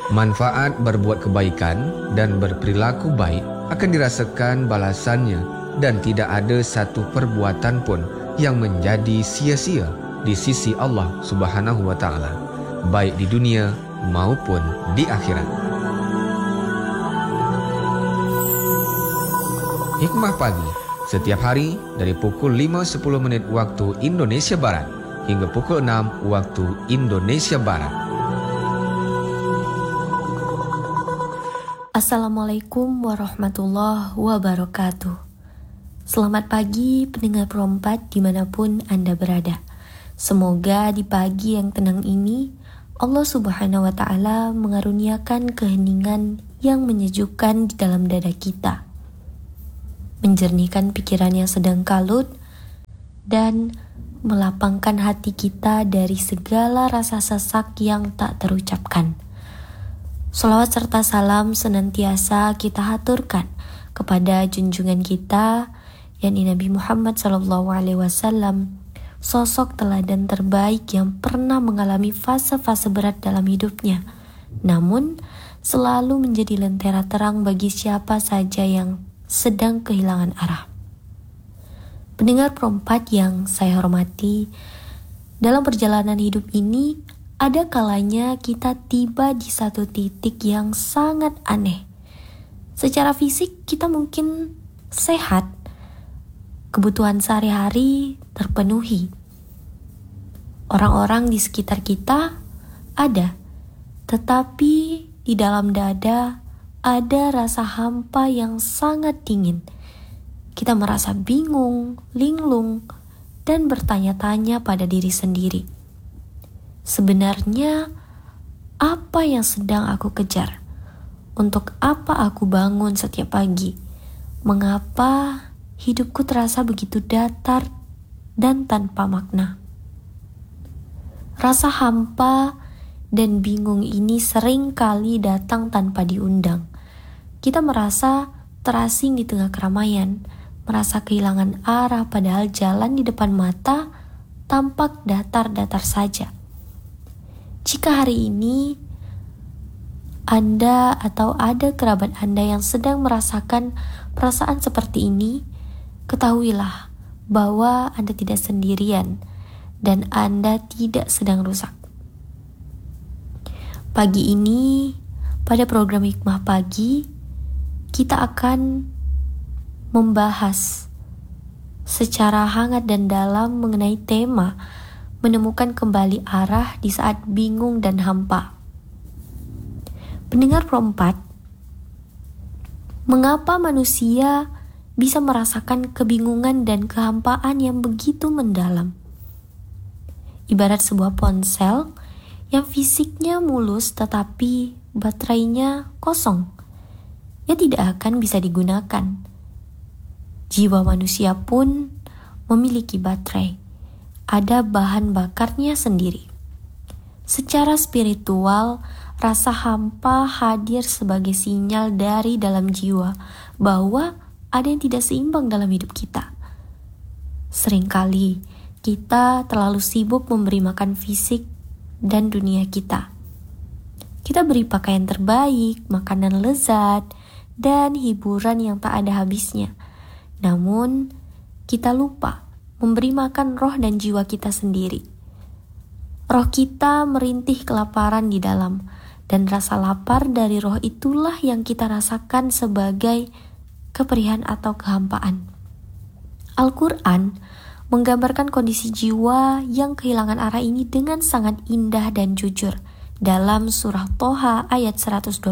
Manfaat berbuat kebaikan dan berperilaku baik akan dirasakan balasannya dan tidak ada satu perbuatan pun yang menjadi sia-sia di sisi Allah Subhanahu wa taala, baik di dunia maupun di akhirat. Hikmah pagi setiap hari dari pukul 5.10 waktu Indonesia Barat hingga pukul 6 waktu Indonesia Barat. Assalamualaikum warahmatullahi wabarakatuh. Selamat pagi pendengar Pro4 dimanapun Anda berada. Semoga di pagi yang tenang ini Allah Subhanahu wa ta'ala mengaruniakan keheningan yang menyejukkan di dalam dada kita, menjernihkan pikiran yang sedang kalut, dan melapangkan hati kita dari segala rasa sesak yang tak terucapkan. Shalawat serta salam senantiasa kita haturkan kepada junjungan kita, yakni Nabi Muhammad SAW, sosok teladan terbaik yang pernah mengalami fase-fase berat dalam hidupnya, namun selalu menjadi lentera terang bagi siapa saja yang sedang kehilangan arah. Pendengar Pro4 yang saya hormati, dalam perjalanan hidup ini ada kalanya kita tiba di satu titik yang sangat aneh. Secara fisik kita mungkin sehat, kebutuhan sehari-hari terpenuhi. Orang-orang di sekitar kita ada, tetapi di dalam dada ada rasa hampa yang sangat dingin. Kita merasa bingung, linglung, dan bertanya-tanya pada diri sendiri. Sebenarnya, apa yang sedang aku kejar? Untuk apa aku bangun setiap pagi? Mengapa hidupku terasa begitu datar dan tanpa makna? Rasa hampa dan bingung ini sering kali datang tanpa diundang. Kita merasa terasing di tengah keramaian, merasa kehilangan arah padahal jalan di depan mata tampak datar-datar saja. Jika hari ini Anda atau ada kerabat Anda yang sedang merasakan perasaan seperti ini, ketahuilah bahwa Anda tidak sendirian dan Anda tidak sedang rusak. Pagi ini, pada program Hikmah Pagi, kita akan membahas secara hangat dan dalam mengenai tema menemukan kembali arah di saat bingung dan hampa. Pendengar Pro4, mengapa manusia bisa merasakan kebingungan dan kehampaan yang begitu mendalam? Ibarat sebuah ponsel yang fisiknya mulus tetapi baterainya kosong, ia tidak akan bisa digunakan. Jiwa manusia pun memiliki baterai. Ada bahan bakarnya sendiri. Secara spiritual, rasa hampa hadir sebagai sinyal dari dalam jiwa bahwa ada yang tidak seimbang dalam hidup kita. Seringkali kita terlalu sibuk memberi makan fisik dan dunia kita. Kita beri pakaian terbaik, makanan lezat, dan hiburan yang tak ada habisnya. Namun, kita lupa memberi makan roh dan jiwa kita sendiri. Roh kita merintih kelaparan di dalam, dan rasa lapar dari roh itulah yang kita rasakan sebagai keperihan atau kehampaan. Al-Quran menggambarkan kondisi jiwa yang kehilangan arah ini dengan sangat indah dan jujur dalam surah Toha ayat 124.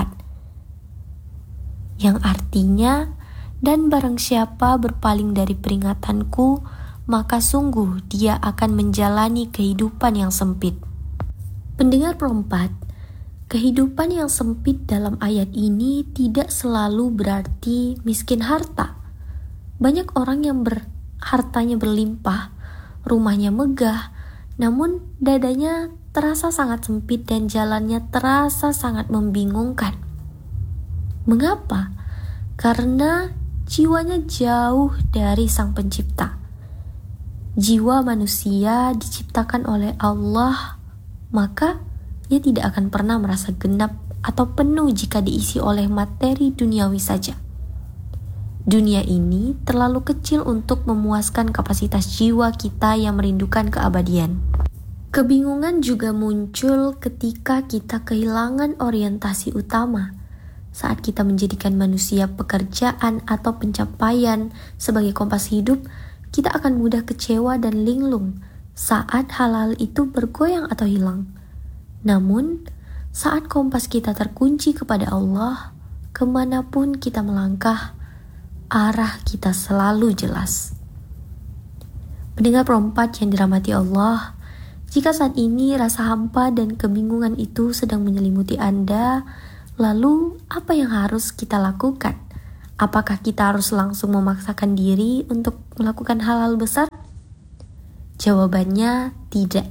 Yang artinya, dan barang siapa berpaling dari peringatanku, maka sungguh dia akan menjalani kehidupan yang sempit. Pendengar Pro4, kehidupan yang sempit dalam ayat ini tidak selalu berarti miskin harta. Banyak orang yang hartanya berlimpah, rumahnya megah, namun dadanya terasa sangat sempit dan jalannya terasa sangat membingungkan. Mengapa? Karena jiwanya jauh dari Sang Pencipta. Jiwa manusia diciptakan oleh Allah, maka ia tidak akan pernah merasa genap atau penuh jika diisi oleh materi duniawi saja. Dunia ini terlalu kecil untuk memuaskan kapasitas jiwa kita yang merindukan keabadian. Kebingungan juga muncul ketika kita kehilangan orientasi utama. Saat kita menjadikan manusia pekerjaan atau pencapaian sebagai kompas hidup, kita akan mudah kecewa dan linglung saat hal-hal itu bergoyang atau hilang. Namun, saat kompas kita terkunci kepada Allah, kemanapun kita melangkah, arah kita selalu jelas. Pendengar perempat yang dirahmati Allah, jika saat ini rasa hampa dan kebingungan itu sedang menyelimuti Anda, lalu apa yang harus kita lakukan? Apakah kita harus langsung memaksakan diri untuk melakukan hal-hal besar? Jawabannya tidak.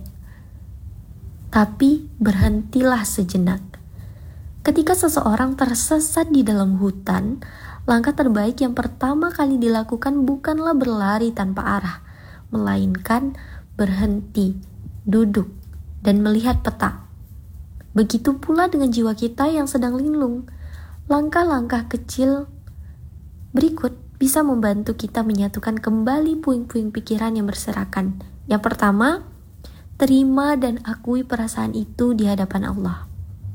Tapi berhentilah sejenak. Ketika seseorang tersesat di dalam hutan, langkah terbaik yang pertama kali dilakukan bukanlah berlari tanpa arah, melainkan berhenti, duduk, dan melihat peta. Begitu pula dengan jiwa kita yang sedang linglung. Langkah-langkah kecil berikut bisa membantu kita menyatukan kembali puing-puing pikiran yang berserakan. Yang pertama, terima dan akui perasaan itu di hadapan Allah.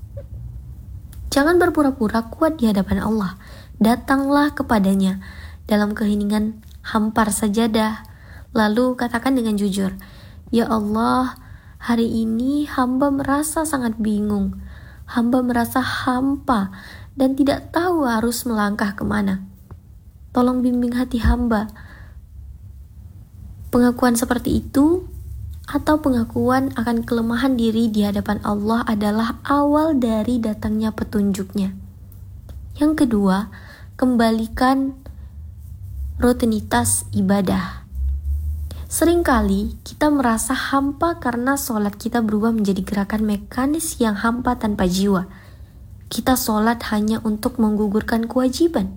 Jangan berpura-pura kuat di hadapan Allah. Datanglah kepadanya dalam keheningan hampar sajadah. Lalu katakan dengan jujur, "Ya Allah, hari ini hamba merasa sangat bingung. Hamba merasa hampa dan tidak tahu harus melangkah kemana. Tolong bimbing hati hamba." Pengakuan seperti itu atau pengakuan akan kelemahan diri di hadapan Allah adalah awal dari datangnya petunjuknya. Yang kedua, kembalikan rutinitas ibadah. Seringkali kita merasa hampa karena sholat kita berubah menjadi gerakan mekanis yang hampa tanpa jiwa. Kita sholat hanya untuk menggugurkan kewajiban.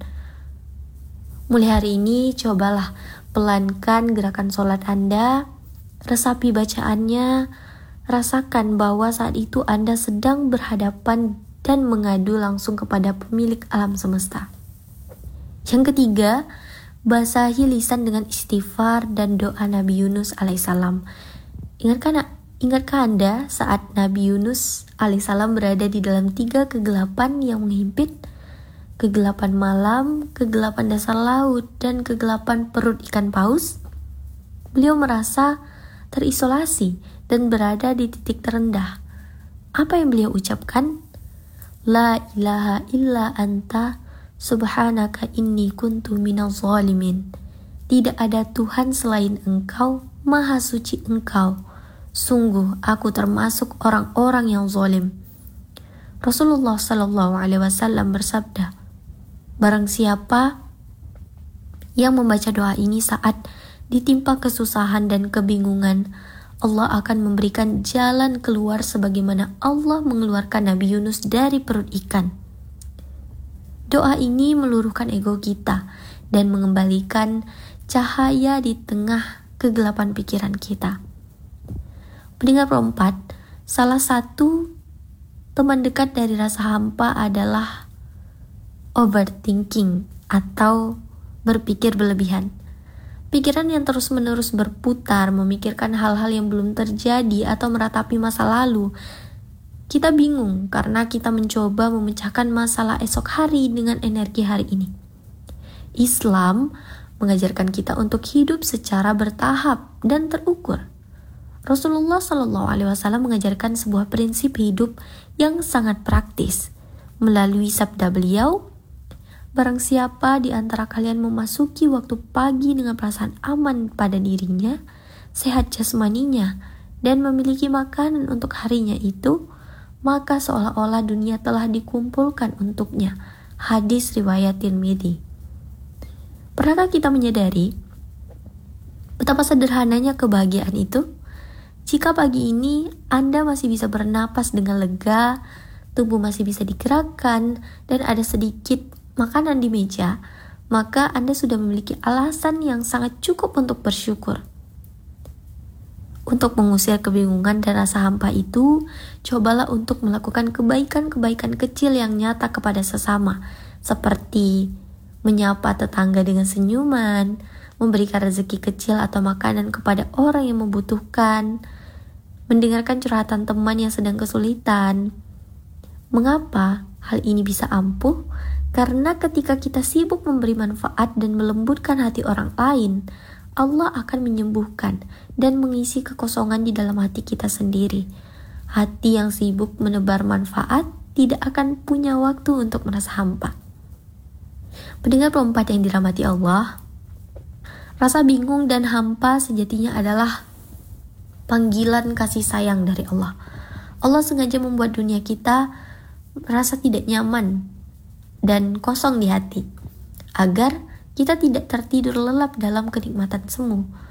Mulai hari ini, cobalah pelankan gerakan sholat Anda, resapi bacaannya, rasakan bahwa saat itu Anda sedang berhadapan dan mengadu langsung kepada pemilik alam semesta. Yang ketiga, basahi lisan dengan istighfar dan doa Nabi Yunus alaihissalam. Ingatkah Anda saat Nabi Yunus alaihissalam berada di dalam 3 kegelapan yang menghimpit? Kegelapan malam, kegelapan dasar laut, dan kegelapan perut ikan paus? Beliau merasa terisolasi dan berada di titik terendah. Apa yang beliau ucapkan? La ilaha illa anta subhanaka inni kuntu minaz zalimin. Tidak ada Tuhan selain Engkau, maha suci Engkau. Sungguh aku termasuk orang-orang yang zalim. Rasulullah SAW bersabda, barang siapa yang membaca doa ini saat ditimpa kesusahan dan kebingungan, Allah akan memberikan jalan keluar sebagaimana Allah mengeluarkan Nabi Yunus dari perut ikan. Doa ini meluruhkan ego kita dan mengembalikan cahaya di tengah kegelapan pikiran kita. Pendengar perempat, salah satu teman dekat dari rasa hampa adalah overthinking atau berpikir berlebihan. Pikiran yang terus-menerus berputar, memikirkan hal-hal yang belum terjadi atau meratapi masa lalu. Kita bingung karena kita mencoba memecahkan masalah esok hari dengan energi hari ini. Islam mengajarkan kita untuk hidup secara bertahap dan terukur. Rasulullah SAW mengajarkan sebuah prinsip hidup yang sangat praktis. Melalui sabda beliau, barang siapa di antara kalian memasuki waktu pagi dengan perasaan aman pada dirinya, sehat jasmaninya, dan memiliki makanan untuk harinya itu, maka seolah-olah dunia telah dikumpulkan untuknya. Hadis riwayat Tirmidzi. Pernahkah kita menyadari betapa sederhananya kebahagiaan itu? Jika pagi ini Anda masih bisa bernapas dengan lega, tubuh masih bisa digerakkan, dan ada sedikit makanan di meja, maka Anda sudah memiliki alasan yang sangat cukup untuk bersyukur. Untuk mengusir kebingungan dan rasa hampa itu, cobalah untuk melakukan kebaikan-kebaikan kecil yang nyata kepada sesama, seperti menyapa tetangga dengan senyuman, memberikan rezeki kecil atau makanan kepada orang yang membutuhkan, mendengarkan curhatan teman yang sedang kesulitan. Mengapa hal ini bisa ampuh? Karena ketika kita sibuk memberi manfaat dan melembutkan hati orang lain, Allah akan menyembuhkan dan mengisi kekosongan di dalam hati kita sendiri. Hati yang sibuk menebar manfaat tidak akan punya waktu untuk merasa hampa. Pendengar 4 yang dirahmati Allah, rasa bingung dan hampa sejatinya adalah panggilan kasih sayang dari Allah. Allah sengaja membuat dunia kita merasa tidak nyaman dan kosong di hati, agar kita tidak tertidur lelap dalam kenikmatan semu.